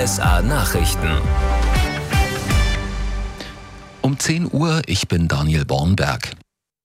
RSA Nachrichten. Um 10 Uhr, ich bin Daniel Bornberg.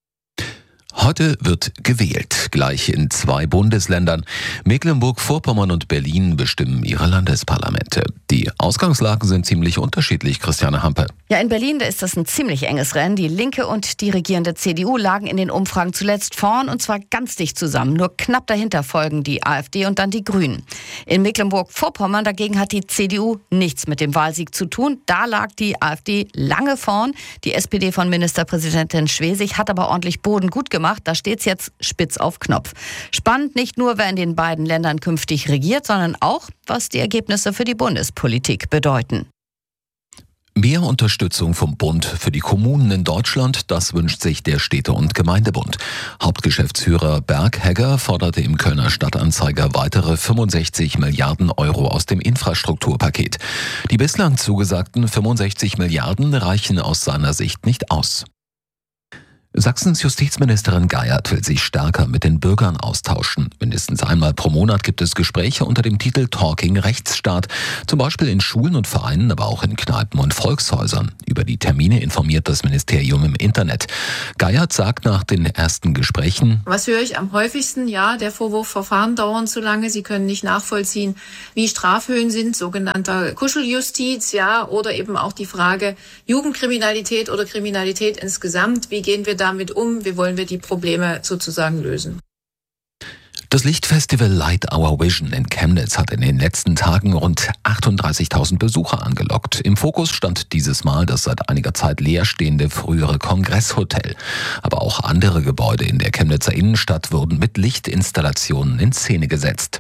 Heute wird gewählt, gleich in 2 Bundesländern. Mecklenburg-Vorpommern und Berlin bestimmen ihre Landesparlamente. Die Ausgangslagen sind ziemlich unterschiedlich, Christiane Hampe. Ja, in Berlin, da ist das ein ziemlich enges Rennen. Die Linke und die regierende CDU lagen in den Umfragen zuletzt vorn, und zwar ganz dicht zusammen. Nur knapp dahinter folgen die AfD und dann die Grünen. In Mecklenburg-Vorpommern dagegen hat die CDU nichts mit dem Wahlsieg zu tun. Da lag die AfD lange vorn. Die SPD von Ministerpräsidentin Schwesig hat aber ordentlich Boden gut gemacht. Da steht's jetzt spitz auf Knopf. Spannend nicht nur, wer in den beiden Ländern künftig regiert, sondern auch, was die Ergebnisse für die Bundespolitik bedeuten. Mehr Unterstützung vom Bund für die Kommunen in Deutschland, das wünscht sich der Städte- und Gemeindebund. Hauptgeschäftsführer Berg Hegger forderte im Kölner Stadtanzeiger weitere 65 Milliarden Euro aus dem Infrastrukturpaket. Die bislang zugesagten 65 Milliarden reichen aus seiner Sicht nicht aus. Sachsens Justizministerin Geiert will sich stärker mit den Bürgern austauschen. Mindestens einmal pro Monat gibt es Gespräche unter dem Titel Talking Rechtsstaat. Zum Beispiel in Schulen und Vereinen, aber auch in Kneipen und Volkshäusern. Über die Termine informiert das Ministerium im Internet. Geiert sagt nach den ersten Gesprächen: Was höre ich am häufigsten? Ja, der Vorwurf, Verfahren dauern zu lange, sie können nicht nachvollziehen, wie Strafhöhen sind, sogenannter Kuscheljustiz, ja, oder eben auch die Frage Jugendkriminalität oder Kriminalität insgesamt. Wie gehen wir damit um? Wie wollen wir die Probleme sozusagen lösen? Das Lichtfestival Light Our Vision in Chemnitz hat in den letzten Tagen rund 38.000 Besucher angelockt. Im Fokus stand dieses Mal das seit einiger Zeit leerstehende frühere Kongresshotel. Aber auch andere Gebäude in der Chemnitzer Innenstadt wurden mit Lichtinstallationen in Szene gesetzt.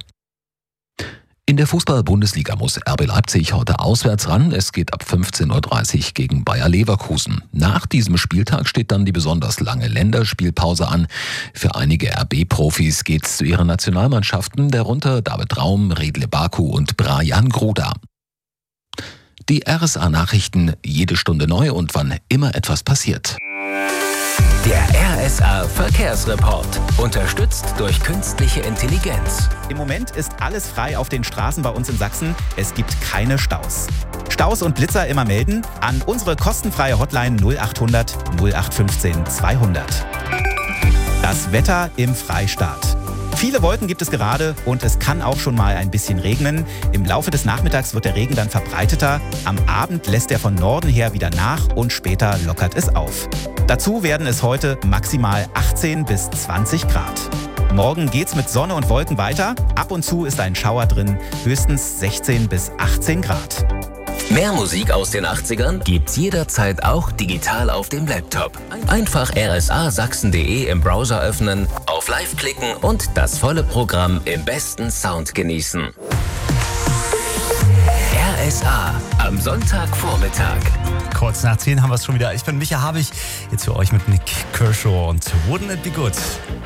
In der Fußball-Bundesliga muss RB Leipzig heute auswärts ran. Es geht ab 15.30 Uhr gegen Bayer Leverkusen. Nach diesem Spieltag steht dann die besonders lange Länderspielpause an. Für einige RB-Profis geht's zu ihren Nationalmannschaften, darunter David Raum, Riedle Baku und Brajan Gruda. Die RSA-Nachrichten, jede Stunde neu und wann immer etwas passiert. Der RSA Verkehrsreport, unterstützt durch künstliche Intelligenz. Im Moment ist alles frei auf den Straßen bei uns in Sachsen. Es gibt keine Staus. Staus und Blitzer immer melden an unsere kostenfreie Hotline 0800 0815 200. Das Wetter im Freistaat. Viele Wolken gibt es gerade und es kann auch schon mal ein bisschen regnen. Im Laufe des Nachmittags wird der Regen dann verbreiteter. Am Abend lässt er von Norden her wieder nach und später lockert es auf. Dazu werden es heute maximal 18 bis 20 Grad. Morgen geht's mit Sonne und Wolken weiter. Ab und zu ist ein Schauer drin, höchstens 16 bis 18 Grad. Mehr Musik aus den 80ern gibt's jederzeit auch digital auf dem Laptop. Einfach rsasachsen.de im Browser öffnen, auf Live klicken und das volle Programm im besten Sound genießen. RSA am Sonntagvormittag. Kurz nach 10 haben wir es schon wieder. Ich bin Micha Habich, jetzt für euch mit Nick Kershaw und Wouldn't It Be Good?